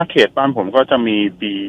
ถ้าเขตบ้านผมก็จะมี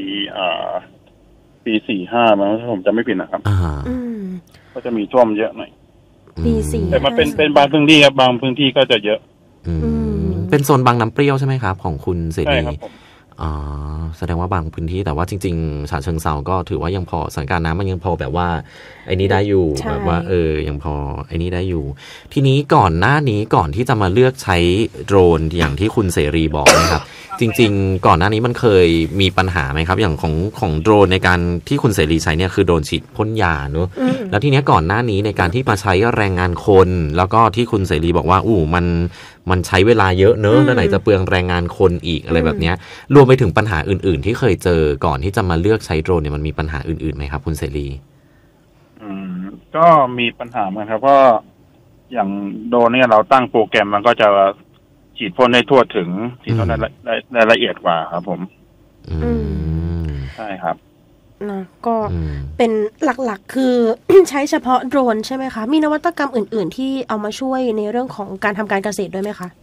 ปี45มั้งถ้าผมจำไม่ผิดนะครับก็จะมีท่วมเยอะหน่อยปี4 แต่มันเป็นบางพื้นที่ครับบางพื้นที่ก็จะเยอะเป็นโซนบางน้ำเปรี้ยวใช่ไหมครับของคุณเสรีใช่ครับผมแสดงว่าบางพื้นที่แต่ว่าจริงๆฉะเชิงเทราก็ถือว่ายังพอสถานการณ์น้ำมันยังพอแบบว่าไอ้นี้ได้อยู่แบบว่ายังพอไอ้นี้ได้อยู่ทีนี้ก่อนหน้านี้ก่อนที่จะมาเลือกใช้โดรนอย่างที่คุณเสรีบอกนะครับจริงๆก่อนหน้านี้มันเคยมีปัญหาไหมครับอย่างของโดรนในการที่คุณเสรีใช้เนี่ยคือโดรนฉีดพ่นยาเนอะแล้วทีนี้ก่อนหน้านี้ในการที่มาใช้แรงงานคนแล้วก็ที่คุณเสรีบอกว่ามันใช้เวลาเยอะเนอะแล้วไหนจะเปลืองแรงงานคนอีกอะไรแบบนี้รวมไปถึงปัญหาอื่นๆที่เคยเจอก่อนที่จะมาเลือกใช้โดรนเนี่ยมันมีปัญหาอื่นๆไหมครับคุณเสรีก็มีปัญหาเหมือนครับก็อย่างโดรนเนี่ยเราตั้งโปรแกรมมันก็จะฉีดพ่นให้ทั่วถึงฉีดพ่นได้ละเอียดกว่าครับผมใช่ครับนะก็เป็นหลักๆคือ ใช้เฉพาะโดรนใช่ไหมคะมีนวัตกรรมอื่นๆที่เอามาช่วยในเรื่องของการทำการเกษตรด้วยไหมคะ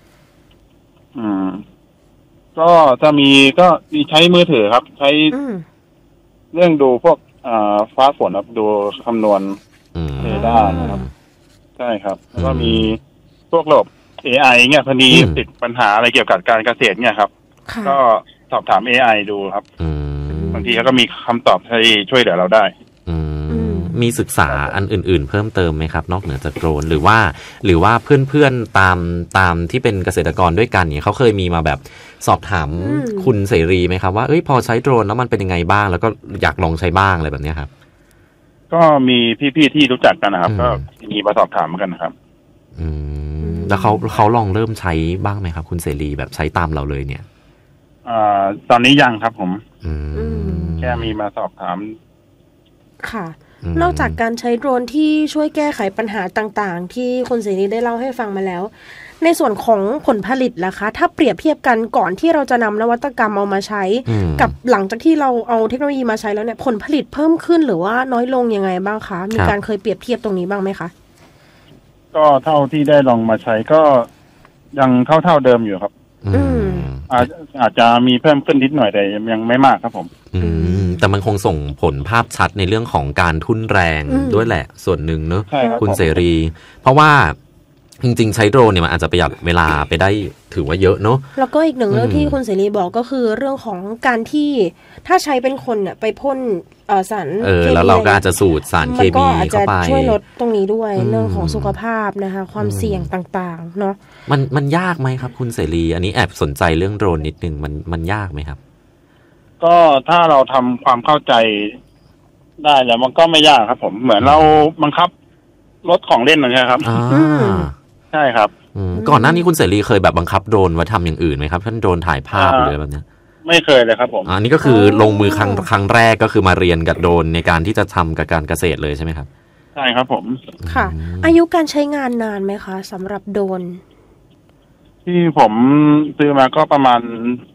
ก็จะมีใช้มือถือครับใช้เรื่องดูพวกฟ้าฝนครับดูคำนวณเรดาร์นะครับใช่ครับแล้วก็มีพวกระบบ AI เนี่ยพอดีติดปัญหาอะไรเกี่ยวกับการเกษตรเนี่ยครับก็สอบถาม AI ดูครับบางทีเขาก็มีคำตอบให้ช่วยเหลือเราได้มีศึกษาอันอื่นๆเพิ่มเติมไหมครับนอกเหนือจากโดรนหรือว่าเพื่อนๆตามที่เป็นเกษตรกรด้วยกันเนี่ยเขาเคยมีมาแบบสอบถามคุณเสรีไหมครับว่าพอใช้โดรนแล้วมันเป็นยังไงบ้างแล้วก็อยากลองใช้บ้างอะไรแบบนี้ครับก็มีพี่ๆที่รู้จักกันนะครับก็มีมาสอบถามกันนะครับแล้วเขาลองเริ่มใช้บ้างไหมครับคุณเสรีแบบใช้ตามเราเลยเนี่ยตอนนี้ยังครับผมแค่มีมาสอบถามค่ะนอกจากการใช้โดรนที่ช่วยแก้ไขปัญหาต่างๆที่คุณเสรีได้เล่าให้ฟังมาแล้วในส่วนของผลผลิตล่ะคะถ้าเปรียบเทียบกันก่อนที่เราจะนำนวัตกรรมเอามาใช้กับหลังจากที่เราเอาเทคโนโลยีมาใช้แล้วเนี่ยผลผลิตเพิ่มขึ้นหรือว่าน้อยลงยังไงบ้างคะมีการเคยเปรียบเทียบตรงนี้บ้างไหมคะก็เท่าที่ได้ลองมาใช้ก็ยังเท่าเดิมอยู่ครับอาจจะมีเพิ่มขึ้นนิดหน่อยแต่ยังไม่มากครับผมแต่มันคงส่งผลภาพชัดในเรื่องของการทุ่นแรงด้วยแหละส่วนหนึ่งเนอะคุณเสรีเพราะว่าจริงๆใช้โดรนเนี่ยมันอาจจะประหยัดเวลาไปได้ถือว่าเยอะเนอะแล้วก็อีกหนึ่งเรื่องที่คุณเสรีบอกก็คือเรื่องของการที่ถ้าใช้เป็นคนเนี่ยไปพ่นสารแล้วเราก็อาจจะสูดสารเคมีเข้าไปช่วยลดตรงนี้ด้วยเรื่องของสุขภาพนะคะความเสี่ยงต่างๆเนาะมันยากไหมครับคุณเสรีอันนี้แอบสนใจเรื่องโดรนนิดนึงมันยากไหมครับก็ถ้าเราทำความเข้าใจได้แล้วมันก็ไม่ยากครับผมเหมือนเราบังคับรถของเล่นนะครับใช่ครับก่อนหน้านี้คุณเสรีเคยแบบบังคับโดรนไว้ทำอย่างอื่นไหมครับท่านโดรนถ่ายภาพหรือแบบนี้ไม่เคยเลยครับผมอันนี้ก็คือลงมือครั้งแรกก็คือมาเรียนกับโดรนในการที่จะทำกับการเกษตรเลยใช่ไหมครับใช่ครับผมค่ะอายุการใช้งานนานไหมคะสำหรับโดรนที่ผมซื้อมาก็ประมาณ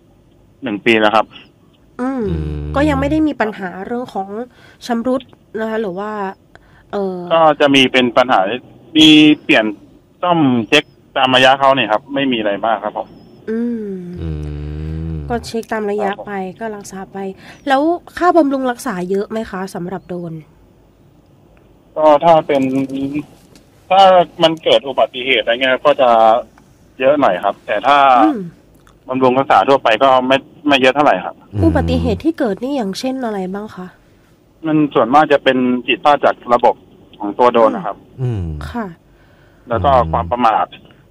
1 ปีแล้วครับก็ยังไม่ได้มีปัญหาเรื่องของชำรุดนะคะหรือว่าก็จะมีเป็นปัญหามีเปลี่ยนซ่อมเช็คตามระยะเขาเนี่ยครับไม่มีอะไรมากครับผมก็เช็คตามระยะไปก็รักษาไปแล้วค่าบำรุงรักษาเยอะไหมคะสำหรับโดรนก็ถ้ามันเกิดอุบัติเหตุอะไรเงี้ยก็จะเยอะหน่อยครับแต่ถ้าบำรุงรักษาทั่วไปก็ไม่เยอะเท่าไหร่ครับอุบัติเหตุที่เกิดนี่อย่างเช่นอะไรบ้างคะมันส่วนมากจะเป็นผิดพลาดจากระบบของตัวโดรนนะครับค่ะแล้วก็ความประมาท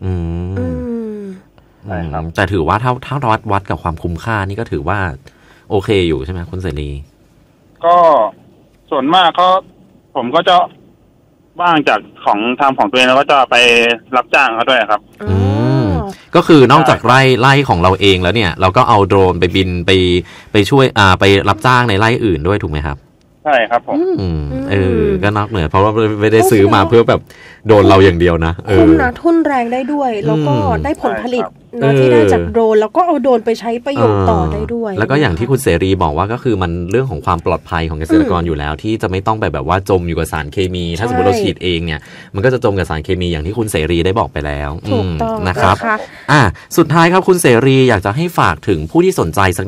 ใช่ครับแต่ถือว่าถ้าวัดกับความคุ้มค่านี่ก็ถือว่าโอเคอยู่ใช่ไหมคุณเสรีก็ส่วนมากผมก็จะว่างจากของตัวเองแล้วก็จะไปรับจ้างเขาด้วยครับก็คือนอกจากไร่ของเราเองแล้วเนี่ยเราก็เอาโดรนไปบินไปช่วยไปรับจ้างในไร่อื่นด้วยถูกไหมครับใช่ครับผมก็นอกเหนือเพราะว่าไม่ได้ซื้อมาเพื่อแบบโดนเราอย่างเดียวนะคุ้มนะทุนแรงได้ด้วยแล้วก็ได้ผลผลิตนะที่ได้จากโดรนแล้วก็เอาโดรนไปใช้ประโยชน์ต่อได้ด้วยแล้วก็อย่างที่คุณเสรีบอกว่าก็คือมันเรื่องของความปลอดภัยของเกษตรกรอยู่แล้วที่จะไม่ต้องแบบว่าจมอยู่กับสารเคมีถ้าสมมติเราฉีดเองเนี่ยมันก็จะจมกับสารเคมีอย่างที่คุณเสรีได้บอกไปแล้วถูกต้องนะครับสุดท้ายครับคุณเสรีอยากจะให้ฝากถึงผู้ที่สนใจสัก